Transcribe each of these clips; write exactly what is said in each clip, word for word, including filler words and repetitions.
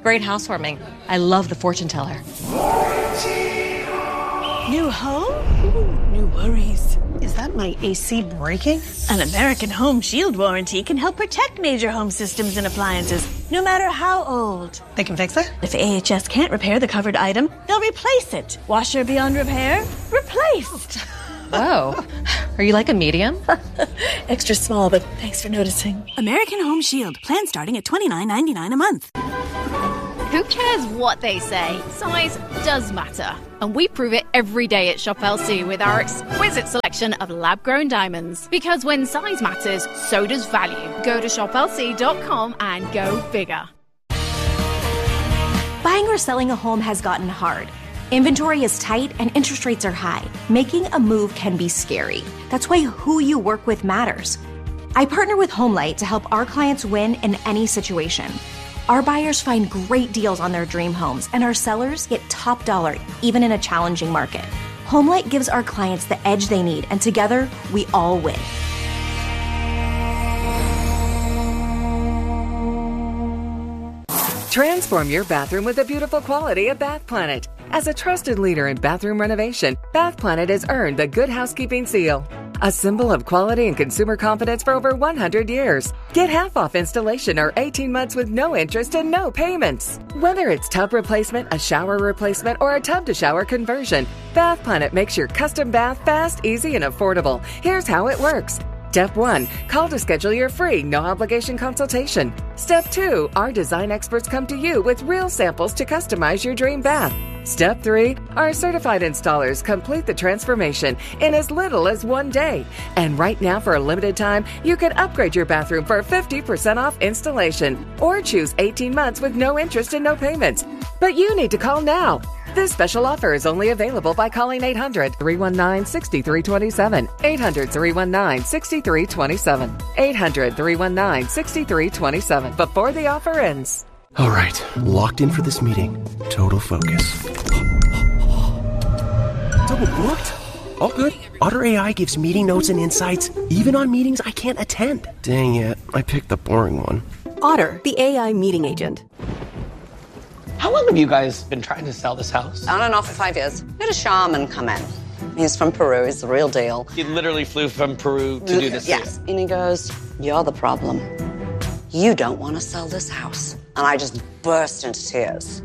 Great housewarming. I love the fortune teller. New home? Ooh, new worries. Is that my A C breaking? An American Home Shield warranty can help protect major home systems and appliances, no matter how old. They can fix it? If A H S can't repair the covered item, they'll replace it. Washer beyond repair? Replaced. Whoa. Are you like a medium? Extra small, but thanks for noticing. American Home Shield. Plan starting at twenty-nine ninety-nine a month. Who cares what they say? Size does matter. And we prove it every day at Shop L C with our exquisite selection of lab-grown diamonds. Because when size matters, so does value. Go to shop L C dot com and go bigger. Buying or selling a home has gotten hard. Inventory is tight and interest rates are high. Making a move can be scary. That's why who you work with matters. I partner with HomeLight to help our clients win in any situation. Our buyers find great deals on their dream homes, and our sellers get top dollar, even in a challenging market. HomeLight gives our clients the edge they need, and together, we all win. Transform your bathroom with the beautiful quality of Bath Planet. As a trusted leader in bathroom renovation, Bath Planet has earned the Good Housekeeping seal, a symbol of quality and consumer confidence for over one hundred years. Get half off installation or eighteen months with no interest and no payments. Whether it's tub replacement, a shower replacement, or a tub-to-shower conversion, Bath Planet makes your custom bath fast, easy, and affordable. Here's how it works. Step one, call to schedule your free, no-obligation consultation. Step two, our design experts come to you with real samples to customize your dream bath. Step three, our certified installers complete the transformation in as little as one day. And right now, for a limited time, you can upgrade your bathroom for fifty percent off installation or choose eighteen months with no interest and no payments. But you need to call now. This special offer is only available by calling eight hundred, three one nine, six three two seven, eight hundred, three one nine, six three two seven, eight hundred, three one nine, six three two seven before the offer ends. All right, locked in for this meeting. Total focus. Double booked? All good. Otter A I gives meeting notes and insights, even on meetings I can't attend. Dang it, I picked the boring one. Otter, the A I meeting agent. How long have you guys been trying to sell this house? On and off for five years. We had a shaman come in. He's from Peru. He's the real deal. He literally flew from Peru to do this. Yes. And he goes, "You're the problem. You don't want to sell this house." And I just burst into tears.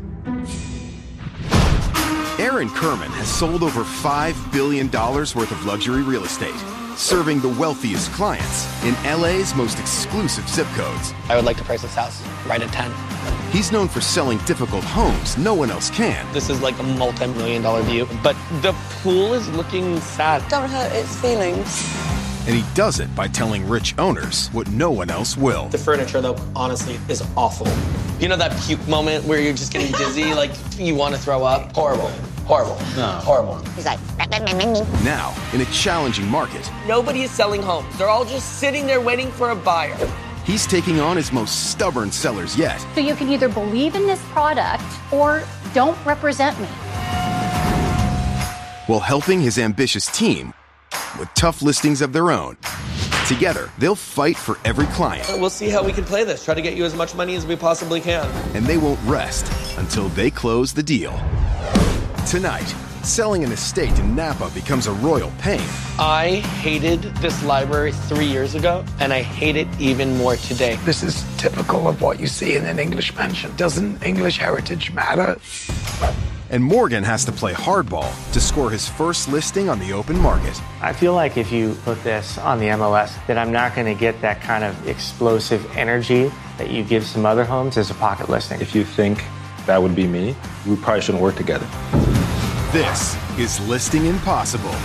Aaron Kerman has sold over five billion dollars worth of luxury real estate, serving the wealthiest clients in L A's most exclusive zip codes. I would like to price this house right at ten. He's known for selling difficult homes no one else can. This is like a multi-million dollar view, but the pool is looking sad. Don't hurt its feelings. And he does it by telling rich owners what no one else will. The furniture, though, honestly, is awful. You know that puke moment where you're just getting dizzy, like you want to throw up? Horrible. Horrible. No. Horrible. He's like, now, in a challenging market, nobody is selling homes. They're all just sitting there waiting for a buyer. He's taking on his most stubborn sellers yet. So you can either believe in this product or don't represent me. While helping his ambitious team with tough listings of their own. Together, they'll fight for every client. We'll see how we can play this. Try to get you as much money as we possibly can. And they won't rest until they close the deal. Tonight, selling an estate in Napa becomes a royal pain. I hated this library three years ago, and I hate it even more today. This is typical of what you see in an English mansion. Doesn't English heritage matter? And Morgan has to play hardball to score his first listing on the open market. I feel like if you put this on the M L S, that I'm not going to get that kind of explosive energy that you give some other homes as a pocket listing. If you think that would be me, we probably shouldn't work together. This is Listing Impossible.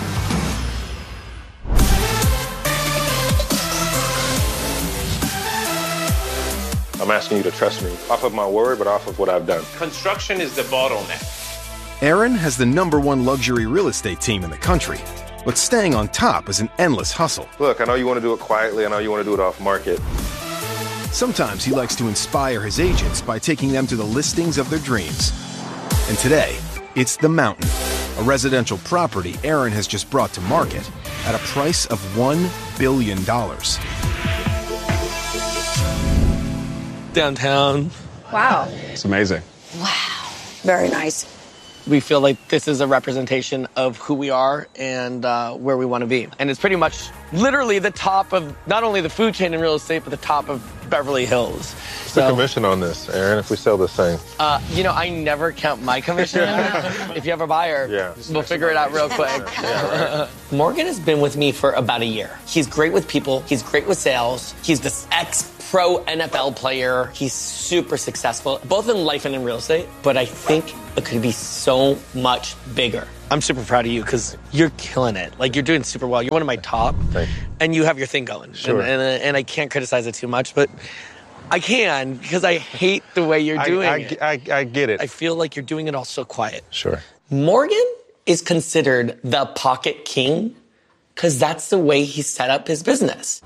I'm asking you to trust me, off of my word, but off of what I've done. Construction is the bottleneck. Aaron has the number one luxury real estate team in the country, but staying on top is an endless hustle. Look, I know you want to do it quietly. I know you want to do it off market. Sometimes he likes to inspire his agents by taking them to the listings of their dreams. And today, it's The Mountain, a residential property Aaron has just brought to market at a price of one billion dollars. Downtown, Wow. It's amazing. Wow. Very nice. We feel like this is a representation of who we are and uh, where we want to be. And it's pretty much literally the top of not only the food chain in real estate, but the top of Beverly Hills. What's the commission on this, Aaron, if we sell this thing? Uh, you know, I never count my commission. If you have a buyer, yeah. we'll figure it out real quick. Yeah, right. Morgan has been with me for about a year. He's great with people. He's great with sales. He's this ex-pro N F L player. He's super successful, both in life and in real estate. But I think it could be so much bigger. I'm super proud of you because you're killing it. Like, you're doing super well. You're one of my top. Thank you. And you have your thing going. Sure. And, and, and I can't criticize it too much, but I can because I hate the way you're doing I, I, it. I, I get it. I feel like you're doing it all so quiet. Sure. Morgan is considered the pocket king because that's the way he set up his business.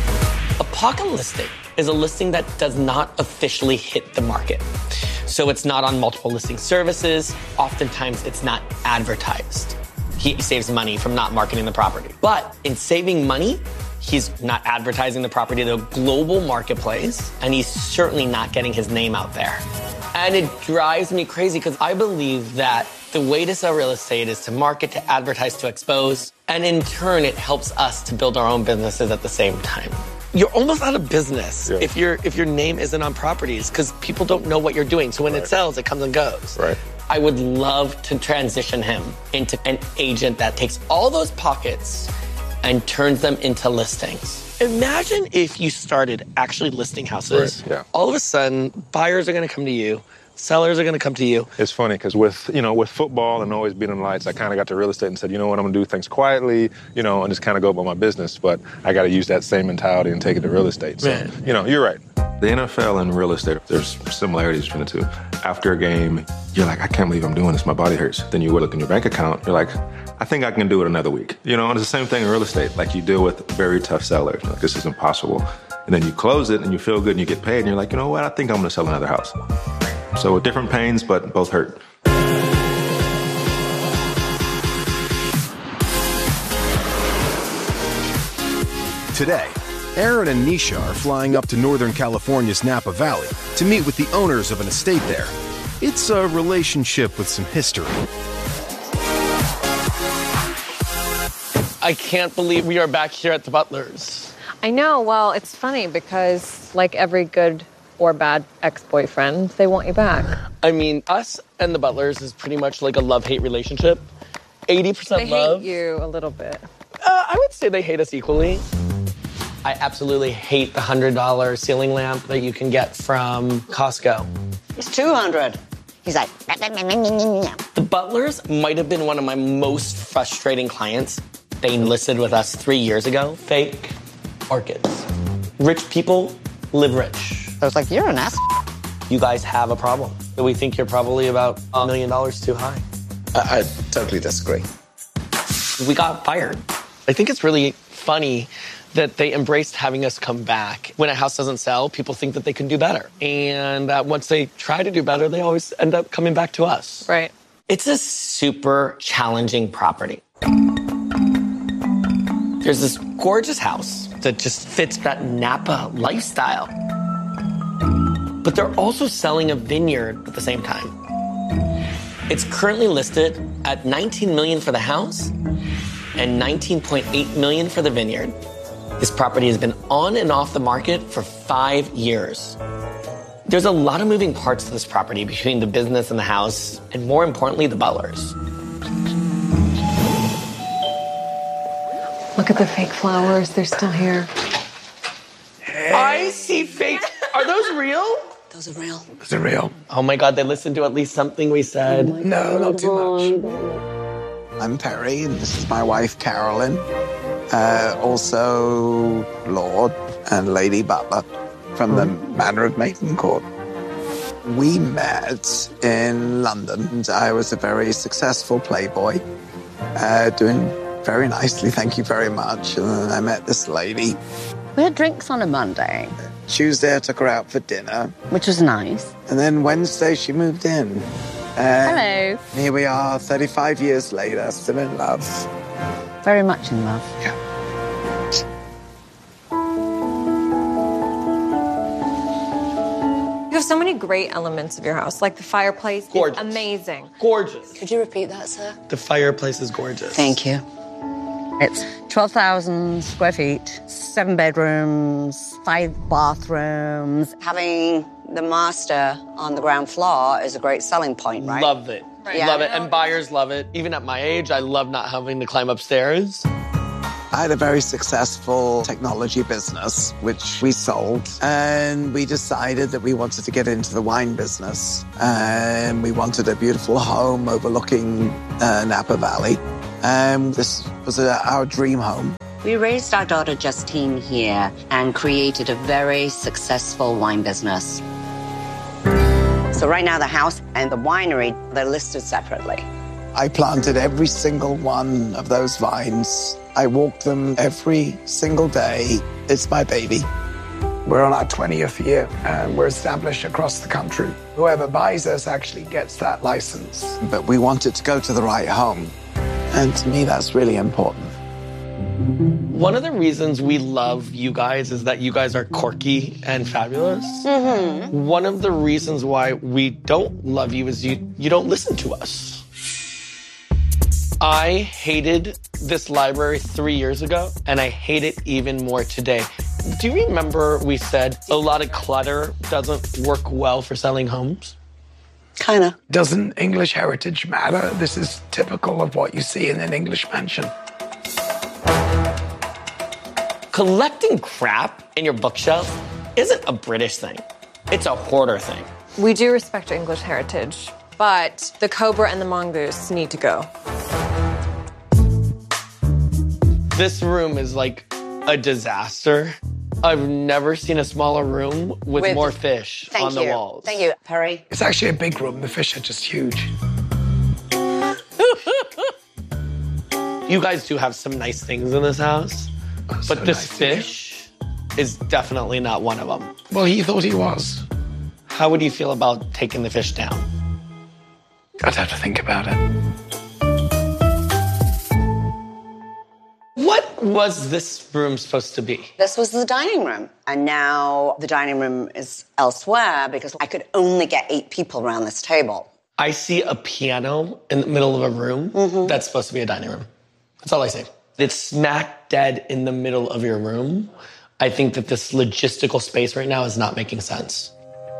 A pocket listing is a listing that does not officially hit the market. So it's not on multiple listing services. Oftentimes it's not advertised. He saves money from not marketing the property. But in saving money, he's not advertising the property to a global marketplace, and he's certainly not getting his name out there. And it drives me crazy because I believe that the way to sell real estate is to market, to advertise, to expose, and in turn, it helps us to build our own businesses at the same time. You're almost out of business yeah. if your if your name isn't on properties because people don't know what you're doing. So when right. it sells, it comes and goes. Right. I would love to transition him into an agent that takes all those pockets and turns them into listings. Imagine if you started actually listing houses. Right, yeah. All of a sudden, buyers are going to come to you. Sellers are going to come to you. It's funny because with, you know, with football and always being in the lights, I kind of got to real estate and said, you know what, I'm going to do things quietly, you know, and just kind of go about my business. But I got to use that same mentality and take it to real estate. So, Man. you know, you're right. The N F L and real estate, there's similarities between the two. After a game, you're like, I can't believe I'm doing this. My body hurts. Then you look in your bank account. You're like, I think I can do it another week. You know, and it's the same thing in real estate. Like, you deal with very tough sellers. You're like, this is impossible. And then you close it and you feel good and you get paid. And you're like, you know what? I think I'm going to sell another house. So with different pains, but both hurt. Today, Aaron and Nisha are flying up to Northern California's Napa Valley to meet with the owners of an estate there. It's a relationship with some history. I can't believe we are back here at the Butlers. I know. Well, it's funny because, like every good or bad ex-boyfriend, they want you back. I mean, us and the Butlers is pretty much like a love-hate relationship. eighty percent they love. They hate you a little bit. Uh, I would say they hate us equally. I absolutely hate the one hundred dollars ceiling lamp that you can get from Costco. It's two hundred dollars. He's like... The Butlers might have been one of my most frustrating clients. They enlisted with us three years ago. Fake orchids. Rich people live rich. I was like, you're an ass. You guys have a problem. We think you're probably about a million dollars too high. I, I totally disagree. We got fired. I think it's really funny that they embraced having us come back. When a house doesn't sell, people think that they can do better. And uh, once they try to do better, they always end up coming back to us. Right. It's a super challenging property. There's this gorgeous house that just fits that Napa lifestyle. But they're also selling a vineyard at the same time. It's currently listed at nineteen million dollars for the house and nineteen point eight million dollars for the vineyard. This property has been on and off the market for five years. There's a lot of moving parts to this property between the business and the house, and more importantly, the Butlers. Look at the fake flowers. They're still here. Hey. I see fake. Are those real? Those are real. Those are real. Oh my God, they listened to at least something we said. Oh no, not too much. I'm Perry, and this is my wife, Carolyn. Uh, also, Lord and Lady Butler from the Manor of Maiden-Court. We met in London. I was a very successful playboy, uh, doing very nicely, thank you very much. And then I met this lady. We had drinks on a Monday. Tuesday, I took her out for dinner. Which was nice. And then Wednesday, she moved in. And hello. Here we are, thirty-five years later, still in love. Very much in love. Yeah. You have so many great elements of your house, like the fireplace. Gorgeous. Is amazing. Gorgeous. Could you repeat that, sir? The fireplace is gorgeous. Thank you. It's twelve thousand square feet, seven bedrooms, five bathrooms. Having the master on the ground floor is a great selling point, right? Love it. Right. Yeah. Love it. And buyers love it. Even at my age, I love not having to climb upstairs. I had a very successful technology business, which we sold, and we decided that we wanted to get into the wine business. And we wanted a beautiful home overlooking uh, Napa Valley. And this was a, our dream home. We raised our daughter Justine here and created a very successful wine business. So right now the house and the winery, they're listed separately. I planted every single one of those vines. I walk them every single day. It's my baby. We're on our twentieth year and we're established across the country. Whoever buys us actually gets that license. But we want it to go to the right home. And to me, that's really important. One of the reasons we love you guys is that you guys are quirky and fabulous. Mm-hmm. One of the reasons why we don't love you is you, you don't listen to us. I hated this library three years ago, and I hate it even more today. Do you remember we said a lot of clutter doesn't work well for selling homes? Kinda. Doesn't English heritage matter? This is typical of what you see in an English mansion. Collecting crap in your bookshelf isn't a British thing. It's a hoarder thing. We do respect English heritage, but the cobra and the mongoose need to go. This room is like a disaster. I've never seen a smaller room with, With- more fish Thank on the you. walls. Thank you, Perry. It's actually a big room. The fish are just huge. You guys do have some nice things in this house, but so this nice to fish is definitely not one of them. Well, he thought he was. How would you feel about taking the fish down? I'd have to think about it. What was this room supposed to be? This was the dining room. And now the dining room is elsewhere because I could only get eight people around this table. I see a piano in the middle of a room Mm-hmm. that's supposed to be a dining room. That's all I see. It's smack dead in the middle of your room. I think that this logistical space right now is not making sense.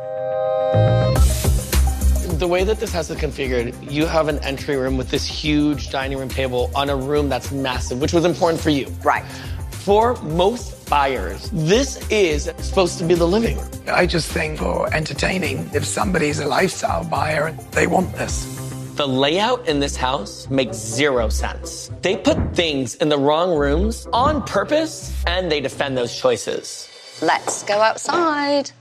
The way that this house is configured, you have an entry room with this huge dining room table on a room that's massive, which was important for you. Right. For most buyers, this is supposed to be the living room. I just think for entertaining, if somebody's a lifestyle buyer, they want this. The layout in this house makes zero sense. They put things in the wrong rooms on purpose, and they defend those choices. Let's go outside.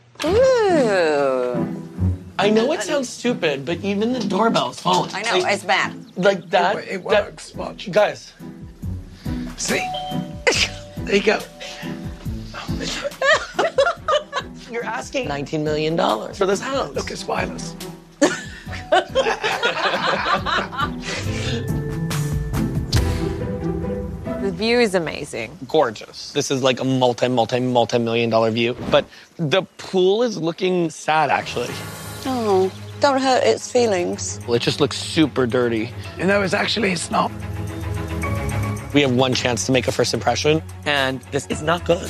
Ooh. I know it sounds stupid, but even the doorbell's falling. I know, Like- it's bad. Like that. It, it that- works. Watch. Guys. See? There you go. You're asking nineteen million dollars for this house. Look, it's wireless. The view is amazing. Gorgeous. This is like a multi, multi, multi-million dollar view. But the pool is looking sad, actually. Oh, don't hurt its feelings. Well, it just looks super dirty. You know, it's actually, it's not. We have one chance to make a first impression, and this is not good.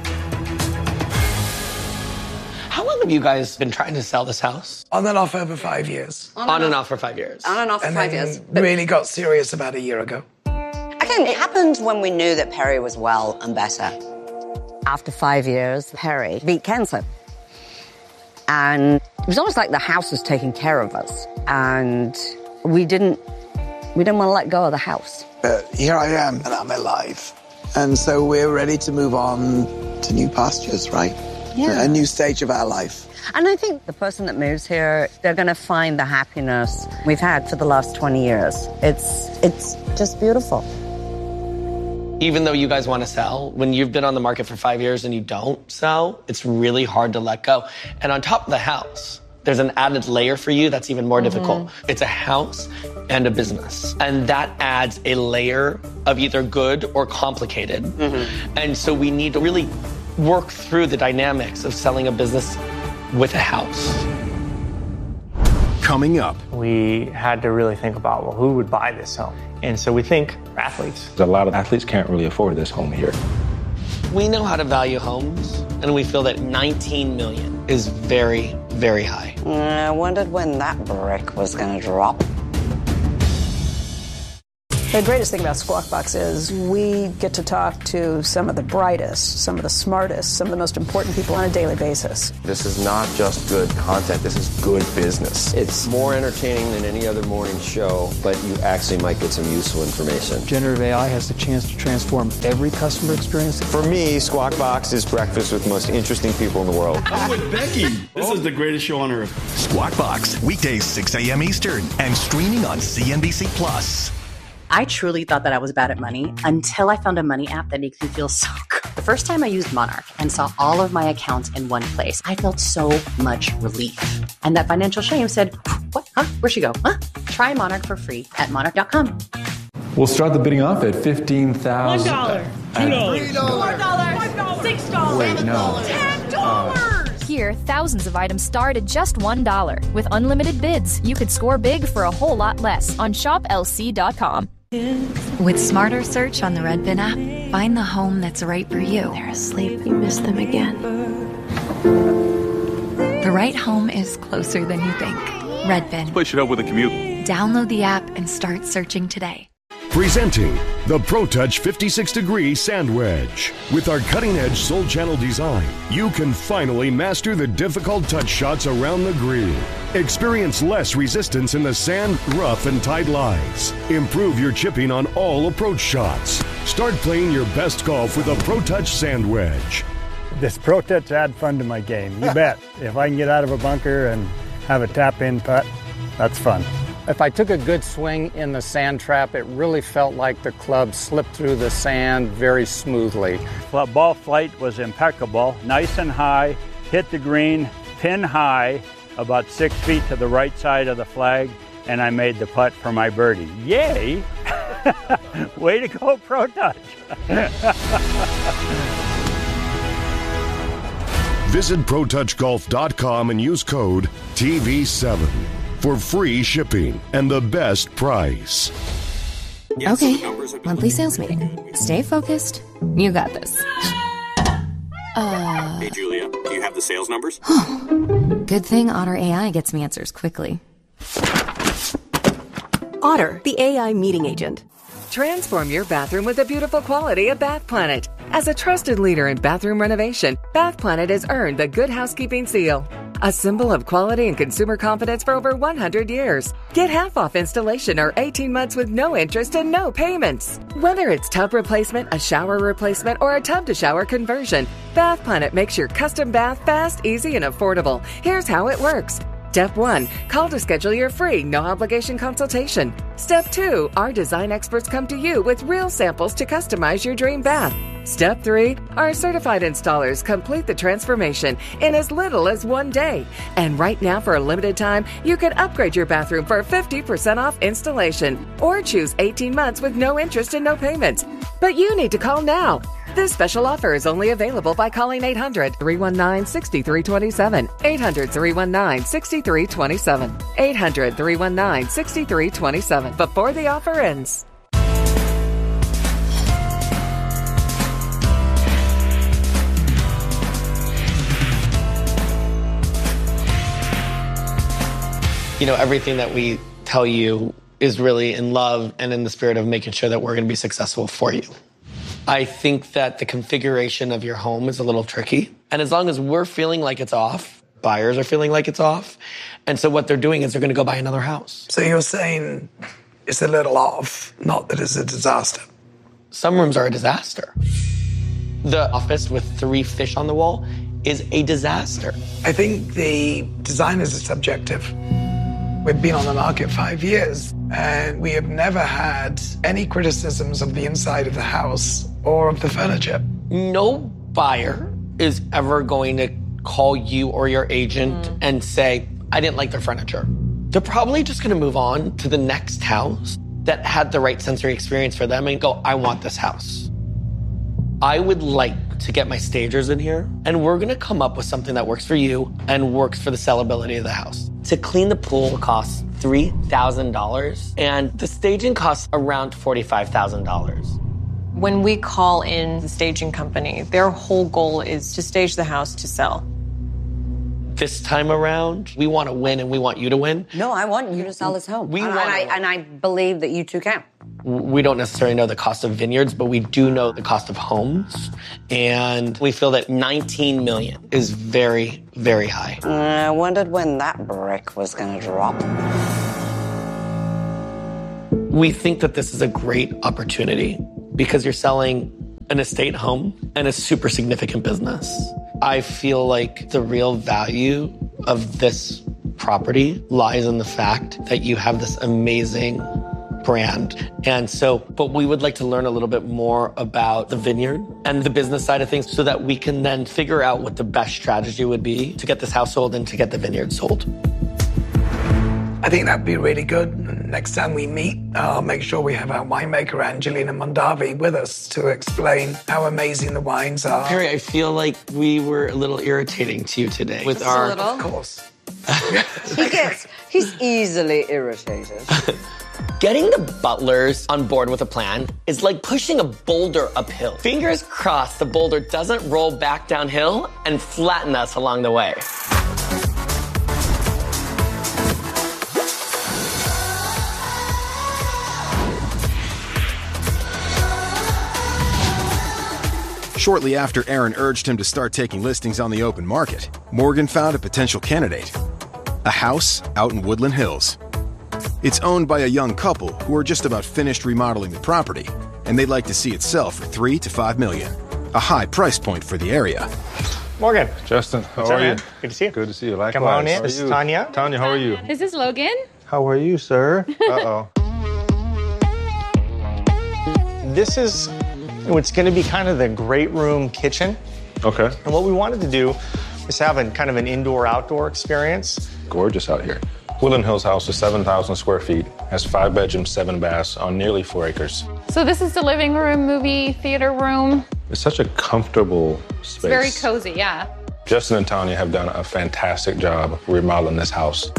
How long have you guys been trying to sell this house? On and off over five years. On, On and off for five years. On and off for And five then years. really got serious about a year ago. Again, it happened when we knew that Perry was well and better. After five years, Perry beat cancer. And it was almost like the house was taking care of us. And we didn't, we didn't want to let go of the house. But here I am, and I'm alive. And so we're ready to move on to new pastures, right? Yeah. A new stage of our life. And I think the person that moves here, they're going to find the happiness we've had for the last twenty years. It's, it's just beautiful. Even though you guys want to sell, when you've been on the market for five years and you don't sell, it's really hard to let go. And on top of the house, there's an added layer for you that's even more Mm-hmm. difficult. It's a house and a business. And that adds a layer of either good or complicated. Mm-hmm. And so we need to really work through the dynamics of selling a business with a house. Coming up. We had to really think about, well, who would buy this home? And so we think athletes. A lot of athletes can't really afford this home here. We know how to value homes, and we feel that nineteen million dollars is very, very high. I wondered when that brick was going to drop. The greatest thing about Squawk Box is we get to talk to some of the brightest, some of the smartest, some of the most important people on a daily basis. This is not just good content, this is good business. It's more entertaining than any other morning show, but you actually might get some useful information. Generative A I has the chance to transform every customer experience. For me, Squawk Box is breakfast with the most interesting people in the world. I'm with Becky. This is the greatest show on earth. Squawk Box, weekdays six a.m. Eastern, and streaming on C N B C Plus. I truly thought that I was bad at money until I found a money app that makes me feel so good. The first time I used Monarch and saw all of my accounts in one place, I felt so much relief. And that financial shame said, what? Huh? Where'd she go? Huh? Try Monarch for free at monarch dot com. We'll start the bidding off at fifteen thousand One dollars. dollar. Two dollars. Three dollars. Four dollars. Six dollars. Wait, no. Ten dollars. Here, thousands of items start at just one dollar. With unlimited bids, you could score big for a whole lot less on shop L C dot com. With Smarter Search on the Redfin app, find the home that's right for you. They're asleep. You miss them again. The right home is closer than you think. Redfin. Push it up with a commute. Download the app and start searching today. Presenting the ProTouch fifty-six degree Sand Wedge. With our cutting-edge Soul Channel design, you can finally master the difficult touch shots around the green. Experience less resistance in the sand, rough, and tight lies. Improve your chipping on all approach shots. Start playing your best golf with a ProTouch Sand Wedge. This ProTouch add fun to my game. You bet. If I can get out of a bunker and have a tap-in putt, that's fun. If I took a good swing in the sand trap, it really felt like the club slipped through the sand very smoothly. Well, ball flight was impeccable, nice and high, hit the green, pin high, about six feet to the right side of the flag, and I made the putt for my birdie. Yay! Way to go, ProTouch! Visit Pro Touch Golf dot com and use code T V seven for free shipping and the best price. Okay, monthly sales meeting. Stay focused. You got this. Uh, Hey, Julia, do you have the sales numbers? Good thing Otter A I gets me answers quickly. Otter, the A I meeting agent. Transform your bathroom with the beautiful quality of Bath Planet. As a trusted leader in bathroom renovation, Bath Planet has earned the Good Housekeeping seal. A symbol of quality and consumer confidence for over one hundred years. Get half off installation or eighteen months with no interest and no payments. Whether it's tub replacement, a shower replacement, or a tub to shower conversion, Bath Planet makes your custom bath fast, easy, and affordable. Here's how it works. Step one, call to schedule your free, no obligation consultation. Step two, our design experts come to you with real samples to customize your dream bath. Step three, our certified installers complete the transformation in as little as one day. And right now, for a limited time, you can upgrade your bathroom for fifty percent off installation or choose eighteen months with no interest and no payments. But you need to call now. This special offer is only available by calling eight hundred, three one nine, six three two seven, eight hundred, three one nine, six three two seven, eight hundred, three one nine, six three two seven before the offer ends. You know, everything that we tell you is really in love and in the spirit of making sure that we're going to be successful for you. I think that the configuration of your home is a little tricky. And as long as we're feeling like it's off, buyers are feeling like it's off. And so what they're doing is they're going to go buy another house. So you're saying it's a little off, not that it's a disaster. Some rooms are a disaster. The office with three fish on the wall is a disaster. I think the design is subjective. We've been on the market five years, and we have never had any criticisms of the inside of the house or of the furniture. No buyer is ever going to call you or your agent mm. and say, I didn't like their furniture. They're probably just going to move on to the next house that had the right sensory experience for them and go, I want this house. I would like to get my stagers in here, and we're gonna come up with something that works for you and works for the sellability of the house. To clean the pool costs three thousand dollars, and the staging costs around forty-five thousand dollars. When we call in the staging company, their whole goal is to stage the house to sell. This time around, we want to win and we want you to win. No, I want you to sell this home. We and, want and, I, and I believe that you two can. We don't necessarily know the cost of vineyards, but we do know the cost of homes. And we feel that nineteen million dollars is very, very high. I wondered when that brick was going to drop. We think that this is a great opportunity because you're selling an estate home and a super significant business. I feel like the real value of this property lies in the fact that you have this amazing brand. And so, but we would like to learn a little bit more about the vineyard and the business side of things so that we can then figure out what the best strategy would be to get this house sold and to get the vineyard sold. I think that'd be really good. Next time we meet, I'll make sure we have our winemaker, Angelina Mondavi, with us to explain how amazing the wines are. Perry, I feel like we were a little irritating to you today with Just our... a little. Of course. He gets, he's easily irritated. Getting the Butlers on board with a plan is like pushing a boulder uphill. Fingers crossed the boulder doesn't roll back downhill and flatten us along the way. Shortly after Aaron urged him to start taking listings on the open market, Morgan found a potential candidate. A house out in Woodland Hills. It's owned by a young couple who are just about finished remodeling the property, and they'd like to see it sell for three to five million. A high price point for the area. Morgan. Justin, how What's are up, you? man? Good to see you. Good to see you. Likewise. Come on in. How are This is you? Tanya. Tanya, how are you? Is this Logan? How are you, sir? Uh-oh. This is what's going to be kind of the great room kitchen. Okay. And what we wanted to do is have a kind of an indoor-outdoor experience. Gorgeous out here. Woodland Hills house is seven thousand square feet, has five bedrooms, seven baths on nearly four acres. So this is the living room, movie, theater room. It's such a comfortable space. It's very cozy, yeah. Justin and Tanya have done a fantastic job remodeling this house.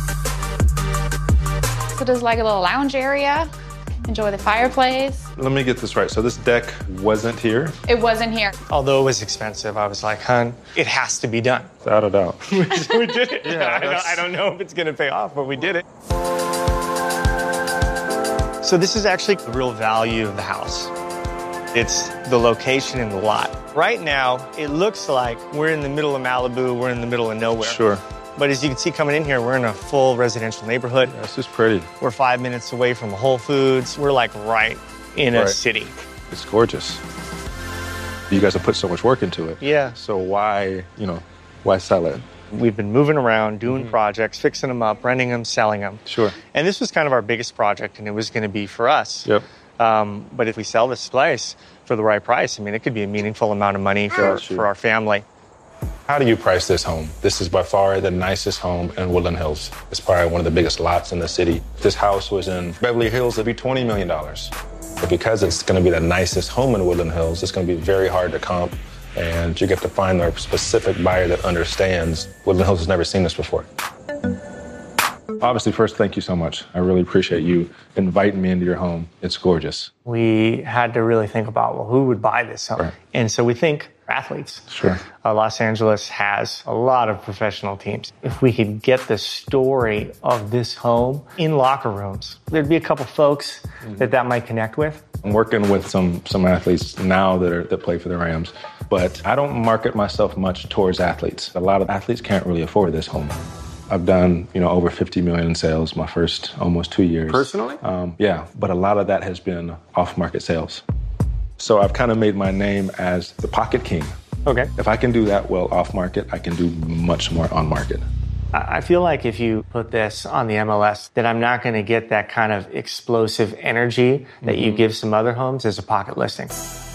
So there's like a little lounge area. Enjoy the fireplace. Let me get this right. So this deck wasn't here? It wasn't here. Although it was expensive, I was like, hun, it has to be done. Without a doubt. we did it. Yeah, I, don't, I don't know if it's going to pay off, but we did it. So this is actually the real value of the house. It's the location and the lot. Right now, it looks like we're in the middle of Malibu, we're in the middle of nowhere. Sure. But as you can see coming in here, we're in a full residential neighborhood. Yeah, this is pretty. We're five minutes away from a Whole Foods. We're like right in Right. a city. It's gorgeous. You guys have put so much work into it. Yeah. So why, you know, why sell it? We've been moving around, doing mm-hmm. projects, fixing them up, renting them, selling them. Sure. And this was kind of our biggest project, and it was going to be for us. Yep. Um, but if we sell this place for the right price, I mean, it could be a meaningful amount of money for, for our family. How do you price this home? This is by far the nicest home in Woodland Hills. It's probably one of the biggest lots in the city. If this house was in Beverly Hills, it'd be twenty million dollars. But because it's going to be the nicest home in Woodland Hills, it's going to be very hard to comp. And you get to find a specific buyer that understands Woodland Hills has never seen this before. Obviously, first, thank you so much. I really appreciate you inviting me into your home. It's gorgeous. We had to really think about, well, who would buy this home? Right. And so we think athletes. Sure. Uh, Los Angeles has a lot of professional teams. If we could get the story of this home in locker rooms, there'd be a couple folks mm-hmm. that that might connect with. I'm working with some some athletes now that are that play for the Rams, but I don't market myself much towards athletes. A lot of athletes can't really afford this home. I've done, you know, over fifty million in sales my first almost two years. Personally? Um, yeah, but a lot of that has been off-market sales. So I've kind of made my name as the pocket king. Okay. If I can do that well off-market, I can do much more on-market. I feel like if you put this on the M L S, that I'm not going to get that kind of explosive energy that mm-hmm. you give some other homes as a pocket listing.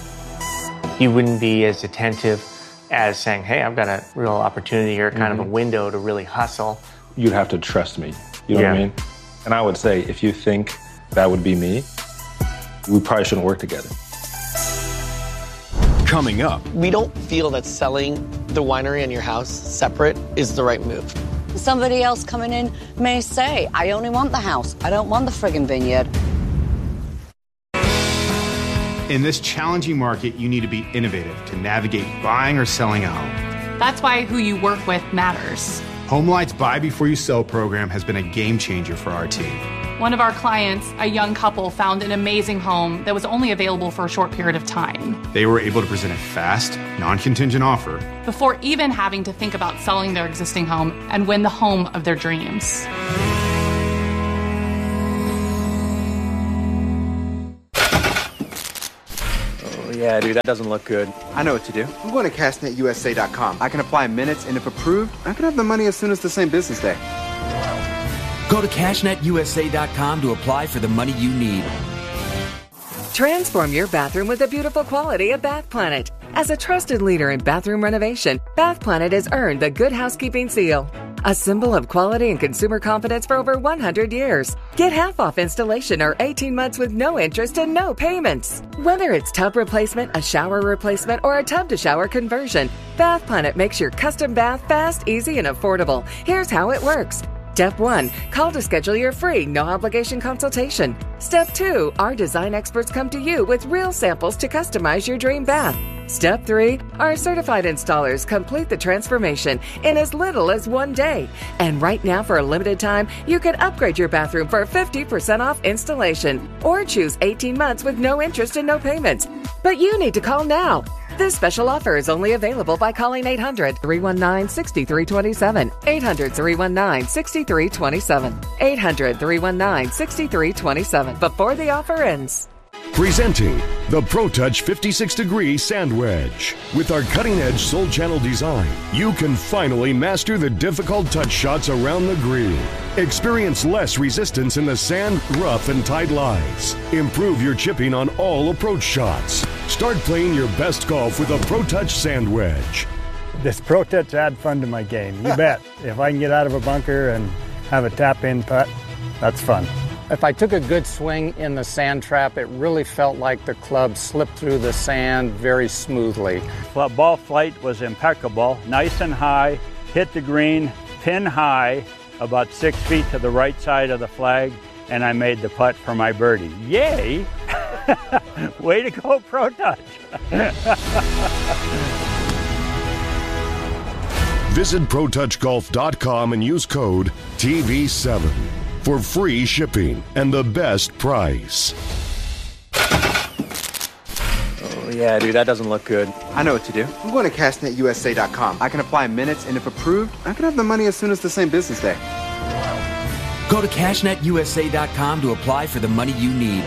You wouldn't be as attentive as saying, hey, I've got a real opportunity here, kind mm-hmm. of a window to really hustle. You'd have to trust me. You know yeah. what I mean? And I would say, if you think that would be me, we probably shouldn't work together. Coming up. We don't feel that selling the winery and your house separate is the right move. Somebody else coming in may say, I only want the house. I don't want the friggin' vineyard. In this challenging market, you need to be innovative to navigate buying or selling a home. That's why who you work with matters. HomeLight's Buy Before You Sell program has been a game changer for our team. One of our clients, a young couple, found an amazing home that was only available for a short period of time. They were able to present a fast, non-contingent offer before even having to think about selling their existing home and win the home of their dreams. Yeah, dude, that doesn't look good. I know what to do. I'm going to cash net U S A dot com. I can apply in minutes, and if approved, I can have the money as soon as the same business day. Go to cash net U S A dot com to apply for the money you need. Transform your bathroom with the beautiful quality of Bath Planet. As a trusted leader in bathroom renovation, Bath Planet has earned the Good Housekeeping Seal, a symbol of quality and consumer confidence for over one hundred years. Get half off installation or eighteen months with no interest and no payments. Whether it's tub replacement, a shower replacement, or a tub-to-shower conversion, Bath Planet makes your custom bath fast, easy, and affordable. Here's how it works. Step one, call to schedule your free, no-obligation consultation. Step two, our design experts come to you with real samples to customize your dream bath. Step three, our certified installers complete the transformation in as little as one day. And right now, for a limited time, you can upgrade your bathroom for fifty percent off installation or choose eighteen months with no interest and no payments. But you need to call now. This special offer is only available by calling eight hundred, three one nine, six three two seven, eight hundred, three one nine, six three two seven, eight hundred, three one nine, six three two seven before the offer ends. Presenting the ProTouch fifty-six degree Sand Wedge. With our cutting-edge Soul Channel design, you can finally master the difficult touch shots around the green. Experience less resistance in the sand, rough, and tight lies. Improve your chipping on all approach shots. Start playing your best golf with a ProTouch Sand Wedge. This ProTouch add fun to my game, you bet. If I can get out of a bunker and have a tap-in putt, that's fun. If I took a good swing in the sand trap, it really felt like the club slipped through the sand very smoothly. Well, ball flight was impeccable, nice and high, hit the green, pin high, about six feet to the right side of the flag, and I made the putt for my birdie. Yay! Way to go, ProTouch! Visit Pro Touch Golf dot com and use code T V seven for free shipping and the best price. Oh, yeah, dude, that doesn't look good. I know what to do. I'm going to cash net U S A dot com. I can apply in minutes, and if approved, I can have the money as soon as the same business day. Go to cash net U S A dot com to apply for the money you need.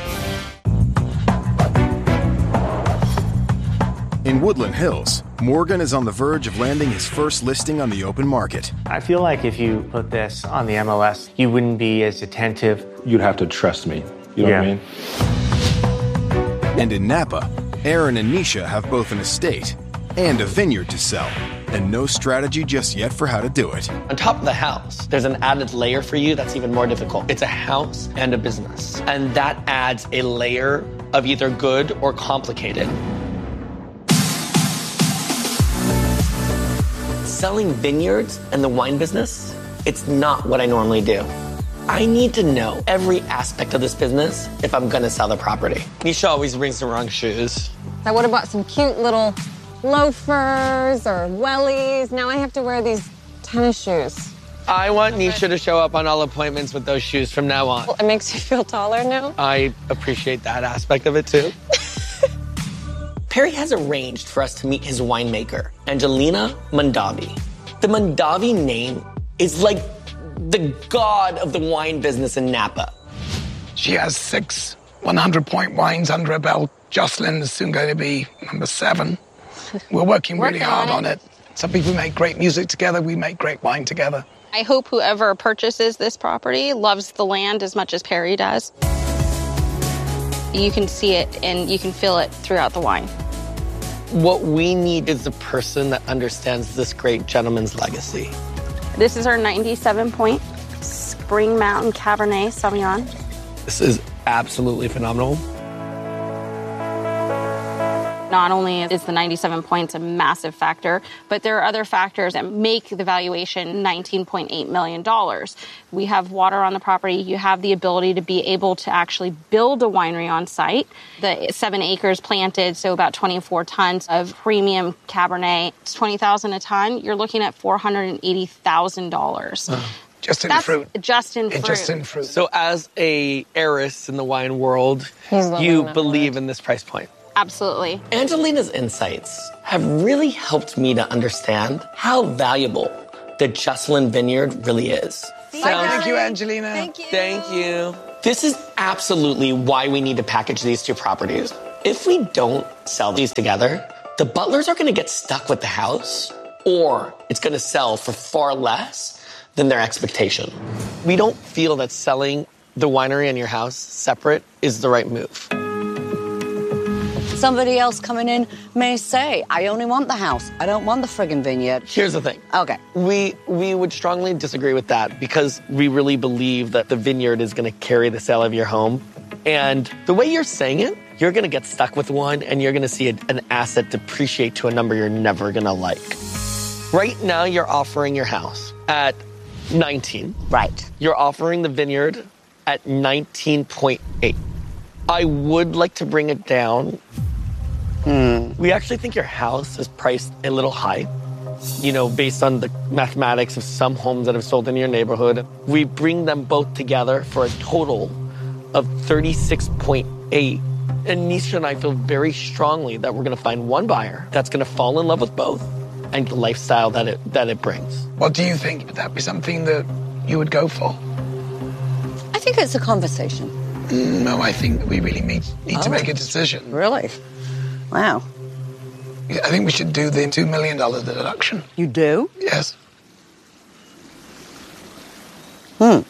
In Woodland Hills, Morgan is on the verge of landing his first listing on the open market. I feel like if you put this on the M L S, you wouldn't be as attentive. You'd have to trust me. You know Yeah. what I mean? And in Napa, Aaron and Nisha have both an estate and a vineyard to sell, and no strategy just yet for how to do it. On top of the house, there's an added layer for you that's even more difficult. It's a house and a business. And that adds a layer of either good or complicated. Selling vineyards and the wine business, it's not what I normally do. I need to know every aspect of this business if I'm gonna sell the property. Nisha always brings the wrong shoes. I would have bought some cute little loafers or wellies. Now I have to wear these tennis shoes. I want Nisha to show up on all appointments with those shoes from now on. Well, it makes you feel taller now. I appreciate that aspect of it too. Perry has arranged for us to meet his winemaker, Angelina Mondavi. The Mondavi name is like the god of the wine business in Napa. She has six hundred point wines under her belt. Jocelyn is soon going to be number seven. We're working really Working hard on on it. Some people make great music together. We make great wine together. I hope whoever purchases this property loves the land as much as Perry does. You can see it and you can feel it throughout the wine. What we need is a person that understands this great gentleman's legacy. This is our ninety-seven point Spring Mountain Cabernet Sauvignon. This is absolutely phenomenal. Not only is the ninety-seven points a massive factor, but there are other factors that make the valuation nineteen point eight million dollars. We have water on the property. You have the ability to be able to actually build a winery on site. The seven acres planted, so about twenty-four tons of premium Cabernet. It's twenty thousand dollars a ton. You're looking at four hundred eighty thousand dollars. Oh. Just in That's fruit. Just in fruit. Just in fruit. So as a heiress in the wine world, He's you that believe word. in this price point. Absolutely. Angelina's insights have really helped me to understand how valuable the Jesselyn Vineyard really is. Thank, Thank you, Angelina. Thank you. Thank you. This is absolutely why we need to package these two properties. If we don't sell these together, the Butlers are going to get stuck with the house, or it's going to sell for far less than their expectation. We don't feel that selling the winery and your house separate is the right move. Somebody else coming in may say, I only want the house. I don't want the friggin' vineyard. Here's the thing. Okay. We we would strongly disagree with that because we really believe that the vineyard is going to carry the sale of your home. And the way you're saying it, you're going to get stuck with one and you're going to see a, an asset depreciate to a number you're never going to like. Right now, you're offering your house at nineteen. Right. You're offering the vineyard at nineteen point eight. I would like to bring it down. Hmm. We actually think your house is priced a little high, you know, based on the mathematics of some homes that have sold in your neighborhood. We bring them both together for a total of thirty-six point eight. And Nisha and I feel very strongly that we're going to find one buyer that's going to fall in love with both and the lifestyle that it that it brings. What do you think? Would that be something that you would go for? I think it's a conversation. Mm, no, I think we really need, need oh. to make a decision. Really? Wow. I think we should do the two million dollars deduction. You do? Yes. Hmm.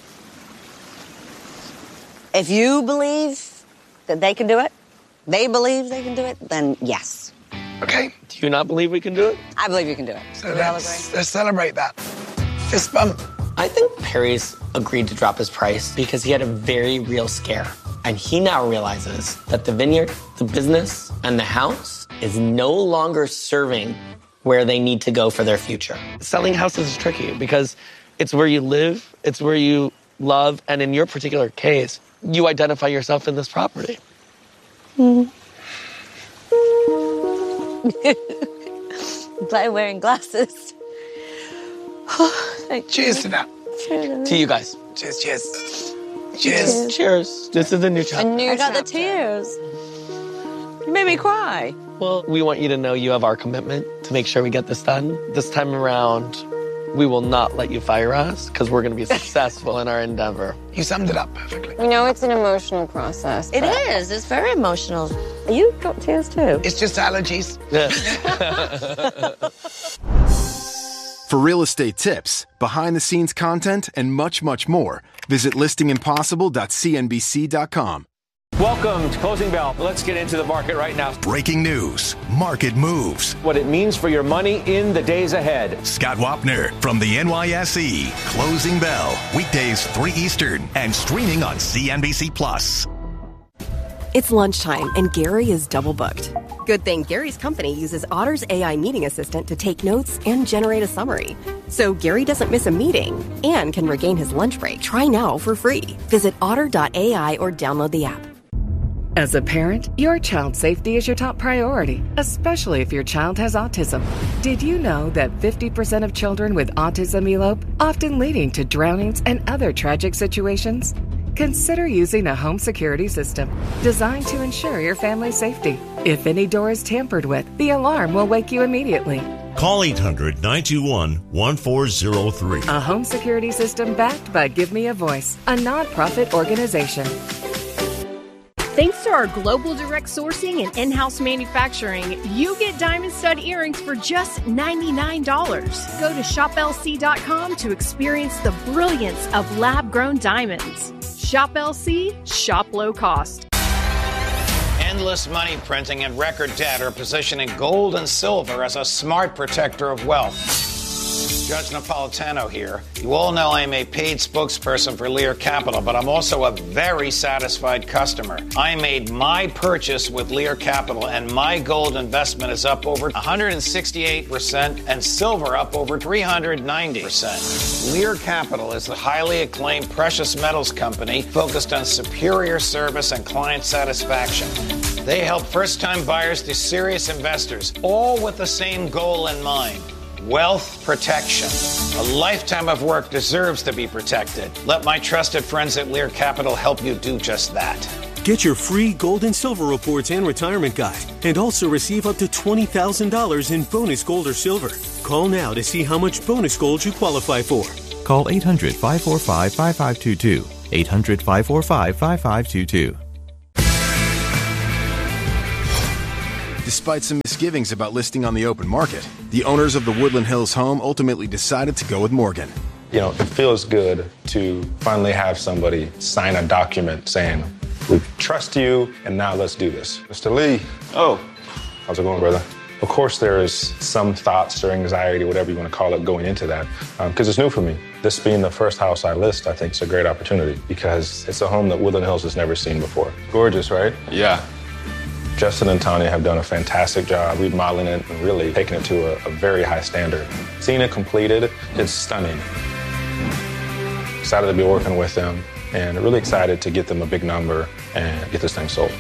If you believe that they can do it, they believe they can do it, then yes. Okay. Do you not believe we can do it? I believe you can do it. So let's, let's celebrate that. Fist bump. I think Perry's agreed to drop his price because he had a very real scare. And he now realizes that the vineyard, the business, and the house is no longer serving where they need to go for their future. Selling houses is tricky because it's where you live, it's where you love, and in your particular case, you identify yourself in this property. Mm. By wearing glasses. Cheers to that. To you guys. Cheers, cheers. Cheers. Cheers. Cheers. This is a new chapter. A new I got chapter. The tears. You made me cry. Well, we want you to know you have our commitment to make sure we get this done. This time around, we will not let you fire us because we're going to be successful in our endeavor. You summed it up perfectly. We know it's an emotional process. It is. It's very emotional. You got tears too. It's just allergies. For real estate tips, behind-the-scenes content, and much, much more, visit listing impossible dot c n b c dot com. Welcome to Closing Bell. Let's get into the market right now. Breaking news, market moves, what it means for your money in the days ahead. Scott Wapner from the N Y S E. Closing Bell, weekdays three Eastern and streaming on C N B C Plus. It's lunchtime and Gary is double booked. Good thing Gary's company uses Otter's A I meeting assistant to take notes and generate a summary. So Gary doesn't miss a meeting and can regain his lunch break. Try now for free. Visit otter dot A I or download the app. As a parent, your child's safety is your top priority, especially if your child has autism. Did you know that fifty percent of children with autism elope, often leading to drownings and other tragic situations? Consider using a home security system designed to ensure your family's safety. If any door is tampered with, the alarm will wake you immediately. Call eight hundred, nine two one, one four zero three. A home security system backed by Give Me a Voice, a nonprofit organization. Thanks to our global direct sourcing and in-house manufacturing, you get diamond stud earrings for just ninety-nine dollars. Go to shop L C dot com to experience the brilliance of lab-grown diamonds. Shop L C, shop low cost. Endless money printing and record debt are positioning gold and silver as a smart protector of wealth. Judge Napolitano here. You all know I'm a paid spokesperson for Lear Capital, but I'm also a very satisfied customer. I made my purchase with Lear Capital, and my gold investment is up over one hundred sixty-eight percent and silver up over three hundred ninety percent. Lear Capital is the highly acclaimed precious metals company focused on superior service and client satisfaction. They help first-time buyers to serious investors, all with the same goal in mind: wealth protection. A lifetime of work deserves to be protected. Let my trusted friends at Lear Capital help you do just that. Get your free gold and silver reports and retirement guide, and also receive up to twenty thousand dollars in bonus gold or silver. Call now to see how much bonus gold you qualify for. Call eight hundred, five four five, five five two two. eight hundred, five four five, five five two two. Despite some misgivings about listing on the open market, the owners of the Woodland Hills home ultimately decided to go with Morgan. You know, it feels good to finally have somebody sign a document saying, we trust you, and now let's do this. Mister Lee. Oh. How's it going, brother? Of course, there is some thoughts or anxiety, whatever you want to call it, going into that, because um, it's new for me. This being the first house I list, I think it's a great opportunity because it's a home that Woodland Hills has never seen before. Gorgeous, right? Yeah. Justin and Tanya have done a fantastic job remodeling it and really taking it to a, a very high standard. Seeing it completed, it's stunning. Excited to be working with them and really excited to get them a big number and get this thing sold.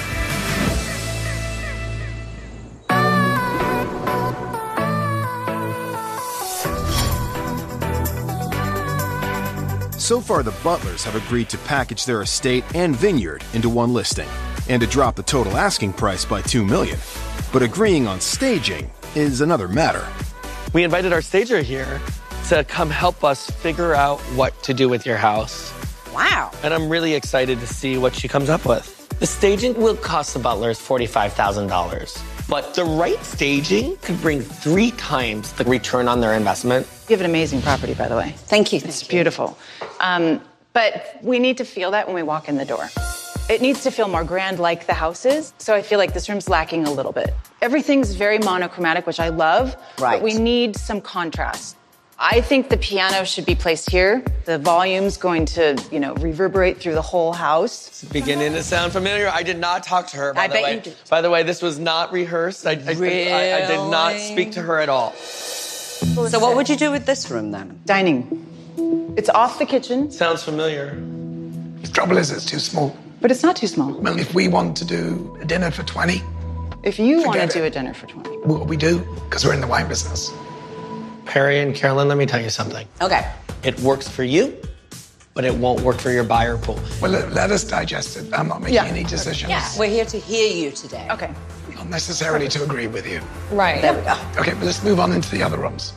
So far, the Butlers have agreed to package their estate and vineyard into one listing and to drop the total asking price by two million dollars. But agreeing on staging is another matter. We invited our stager here to come help us figure out what to do with your house. Wow. And I'm really excited to see what she comes up with. The staging will cost the Butlers forty-five thousand dollars. But the right staging could bring three times the return on their investment. You have an amazing property, by the way. Thank you. It's Thank you. beautiful. Um, but we need to feel that when we walk in the door. It needs to feel more grand like the house is. So I feel like this room's lacking a little bit. Everything's very monochromatic, which I love. Right. But we need some contrast. I think the piano should be placed here. The volume's going to, you know, reverberate through the whole house. It's beginning to sound familiar. I did not talk to her, by I the bet way. you did. By the way, this was not rehearsed. I, I, Really? I, I did not speak to her at all. So what would you do with this room then? Dining. It's off the kitchen. Sounds familiar. The trouble is it's too small. But it's not too small. Well, if we want to do a dinner for twenty, If you want to Forget do it. a dinner for twenty. well, we do, because we're in the wine business. Perry and Carolyn, let me tell you something. Okay. It works for you, but it won't work for your buyer pool. Well, let, let us digest it. I'm not making Yeah. any decisions. Yeah, we're here to hear you today. Okay. Not necessarily to agree with you. Right. There we go. Okay, but let's move on into the other rooms.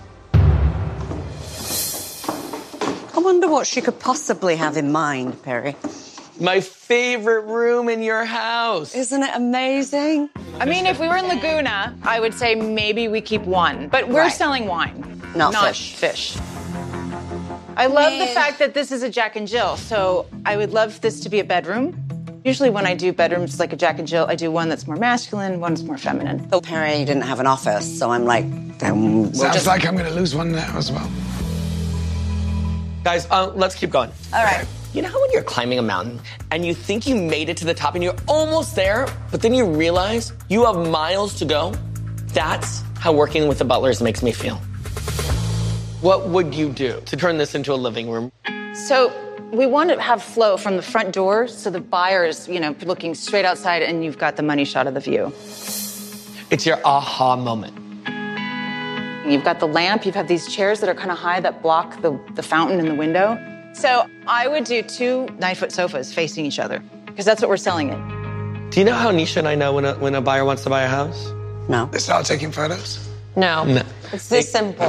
I wonder what she could possibly have in mind, Perry. My favorite room in your house. Isn't it amazing? I mean, if we were in Laguna, I would say maybe we keep one. But we're Right. selling wine, Not fish. fish. I love the Man. fact that this is a Jack and Jill, so I would love this to be a bedroom. Usually when I do bedrooms like a Jack and Jill, I do one that's more masculine, one that's more feminine. So Perry didn't have an office, so I'm like, then we'll Sounds just... like I'm going to lose one now as well. Guys, uh, let's keep going. All right. You know how when you're climbing a mountain and you think you made it to the top and you're almost there, but then you realize you have miles to go? That's how working with the Butlers makes me feel. What would you do to turn this into a living room? So we want to have flow from the front door so the buyer's, you know, looking straight outside and you've got the money shot of the view. It's your aha moment. You've got the lamp, you've had these chairs that are kind of high that block the, the fountain in the window. So I would do two nine-foot sofas facing each other because that's what we're selling it. Do you know how Nisha and I know when a, when a buyer wants to buy a house? No. They start taking photos? No. No. It's this simple.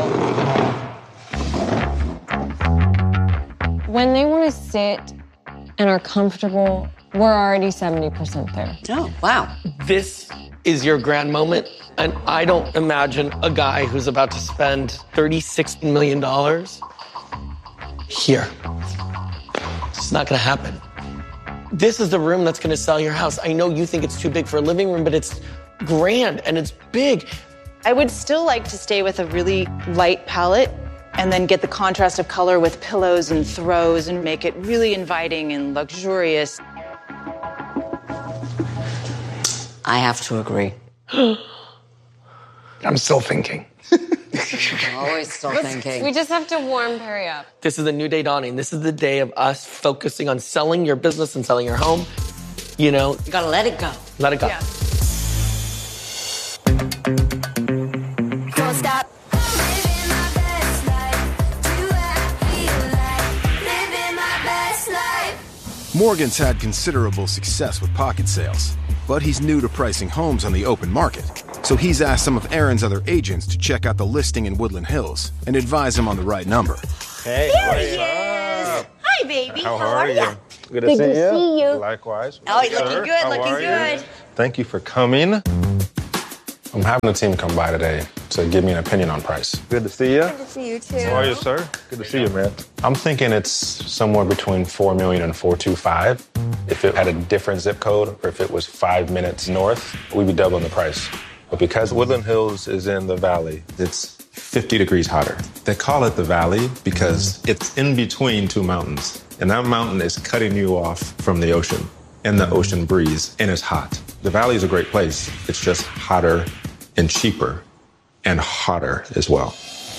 When they want to sit and are comfortable, we're already seventy percent there. Oh, wow. This is your grand moment, and I don't imagine a guy who's about to spend thirty-six million dollars here. It's not gonna happen. This is the room that's gonna sell your house. I know you think it's too big for a living room, but it's grand and it's big. I would still like to stay with a really light palette and then get the contrast of color with pillows and throws and make it really inviting and luxurious. I have to agree. I'm still thinking. Always still thinking. We just have to warm Perry up. This is a new day dawning. This is the day of us focusing on selling your business and selling your home. You know, you gotta let it go. Let it go. Yeah. Don't stop. Living my best life. Do what I feel like. Living my best life. Morgan's had considerable success with pocket sales, but he's new to pricing homes on the open market. So he's asked some of Aaron's other agents to check out the listing in Woodland Hills and advise him on the right number. Hey, there he is. Hi, baby. How, How are, are you? ya? Good to, Good see, to you. see you. Likewise. Oh, you're looking Sure. good, How looking are good. You? Thank you for coming. I'm having the team come by today to give me an opinion on price. Good to see you. Good to see you, too. How are you, sir? Good to see you, man. I'm thinking it's somewhere between four million and four two five. If it had a different zip code or if it was five minutes north, we'd be doubling the price. But because Woodland Hills is in the valley, it's fifty degrees hotter. They call it the valley because it's in between two mountains. And that mountain is cutting you off from the ocean and the ocean breeze, and it's hot. The valley is a great place. It's just hotter and cheaper and hotter as well.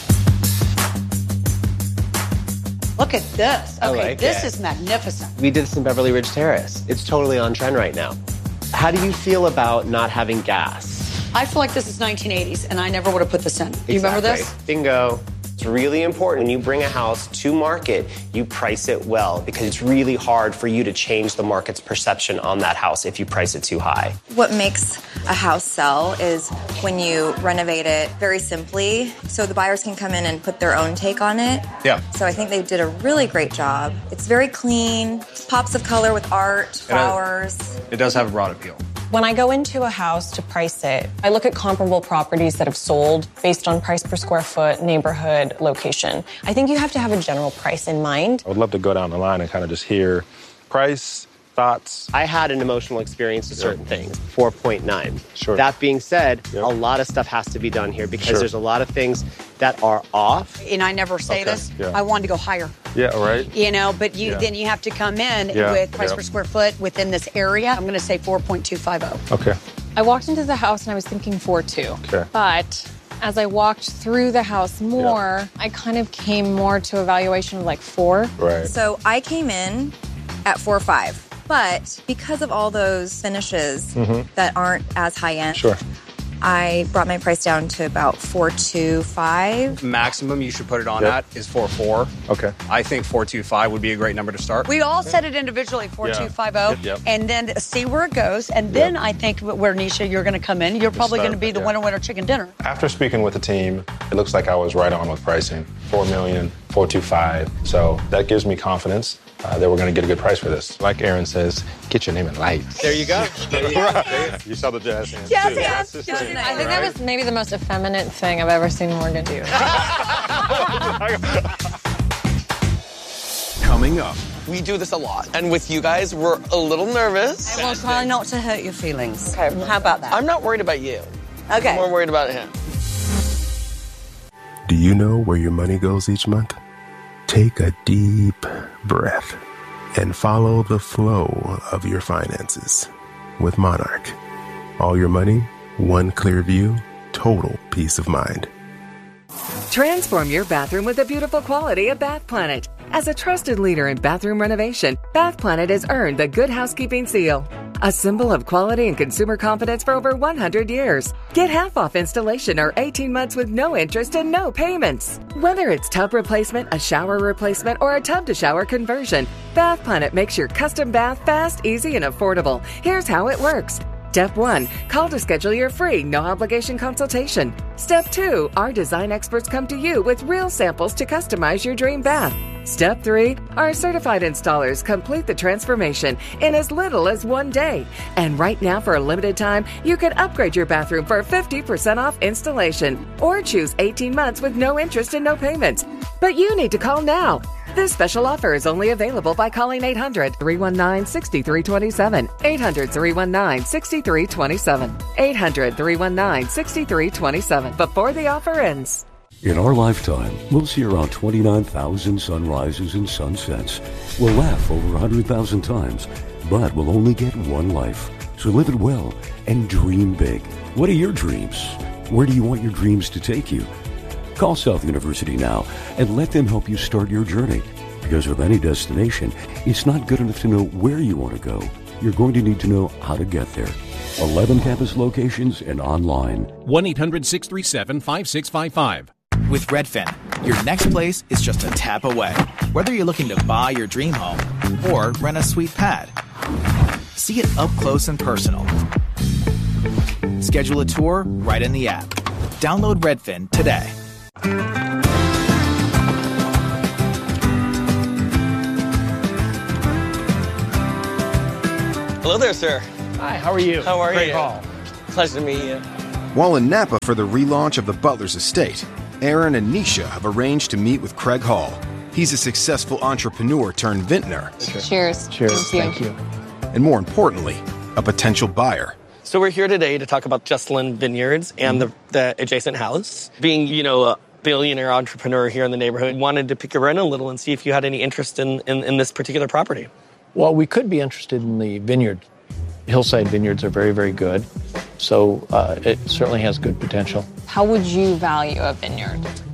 Look at this. I Okay, like this it. is magnificent. We did this in Beverly Ridge Terrace. It's totally on trend right now. How do you feel about not having gas? I feel like this is nineteen eighties, and I never would have put this in. You remember this? Exactly. Bingo. It's really important when you bring a house to market, you price it well because it's really hard for you to change the market's perception on that house if you price it too high. What makes a house sell is when you renovate it very simply so the buyers can come in and put their own take on it. Yeah. So I think they did a really great job. It's very clean, pops of color with art, flowers. It does have a broad appeal. When I go into a house to price it, I look at comparable properties that have sold based on price per square foot, neighborhood, location. I think you have to have a general price in mind. I would love to go down the line and kind of just hear price, thoughts. I had an emotional experience with certain things. four point nine. Sure. That being said, Yep. a lot of stuff has to be done here because Sure. there's a lot of things that are off. And I never say Okay, this. yeah. I wanted to go higher. Yeah, right. You know, but you Yeah. then you have to come in Yeah, with price yeah. per square foot within this area. I'm going to say four point two five oh. Okay. I walked into the house and I was thinking four two. Okay. But as I walked through the house more, I kind of came more to a valuation of like four. Right. So I came in at four five. But because of all those finishes Mhm. that aren't as high end, Sure. I brought my price down to about four two five. Maximum you should put it on Yep. at is four four. Okay. I think four two five would be a great number to start. We all said it individually, four two five oh, Yep, yep. and then see where it goes. And then I think where, Nisha, you're going to come in. You're probably start, going to be the yeah. winner, winner, chicken dinner. After speaking with the team, it looks like I was right on with pricing. four million, four two five. So that gives me confidence uh, that we're going to get a good price for this. Like Aaron says, get your name in lights. There you go. Right. You saw the jazz hands Jazz too. hands. That's just I it, think that right? was maybe the most effeminate thing I've ever seen Morgan do. Coming up. We do this a lot. And with you guys, we're a little nervous. I will try not to hurt your feelings. Okay, how about that? I'm not worried about you. Okay. I'm more worried about him. Do you know where your money goes each month? Take a deep breath and follow the flow of your finances with Monarch. All your money, one clear view, total peace of mind. Transform your bathroom with the beautiful quality of Bath Planet. As a trusted leader in bathroom renovation, Bath Planet has earned the Good Housekeeping Seal, a symbol of quality and consumer confidence for over one hundred years. Get half off installation or eighteen months with no interest and no payments. Whether it's tub replacement, a shower replacement, or a tub-to-shower conversion, Bath Planet makes your custom bath fast, easy, and affordable. Here's how it works. Step one, call to schedule your free, no-obligation consultation. Step two, our design experts come to you with real samples to customize your dream bath. Step three, our certified installers complete the transformation in as little as one day. And right now, for a limited time, you can upgrade your bathroom for fifty percent off installation or choose eighteen months with no interest and no payments. But you need to call now. This special offer is only available by calling eight hundred, three one nine, six three two seven, eight hundred, three one nine, six three two seven, eight hundred, three one nine, six three two seven before the offer ends. In our lifetime, we'll see around twenty-nine thousand sunrises and sunsets. We'll laugh over one hundred thousand times, but we'll only get one life. So live it well and dream big. What are your dreams? Where do you want your dreams to take you? Call South University now and let them help you start your journey. Because with any destination, it's not good enough to know where you want to go. You're going to need to know how to get there. eleven campus locations and online. one eight hundred six three seven five six five five. With Redfin, your next place is just a tap away. Whether you're looking to buy your dream home or rent a sweet pad, see it up close and personal. Schedule a tour right in the app. Download Redfin today. Hello there, sir. Hi, how are you? How are Craig you? Hall. Pleasure to meet you. While in Napa for the relaunch of the Butler's estate, Aaron and Nisha have arranged to meet with Craig Hall. He's a successful entrepreneur turned vintner. Cheers. Cheers. Thank you. And more importantly, a potential buyer. So we're here today to talk about Jesselyn Vineyards and the, the adjacent house. Being, you know, a billionaire entrepreneur here in the neighborhood, wanted to pick your brain a little and see if you had any interest in, in, in this particular property. Well, we could be interested in the vineyard. Hillside vineyards are very, very good. So uh, it certainly has good potential. How would you value a vineyard?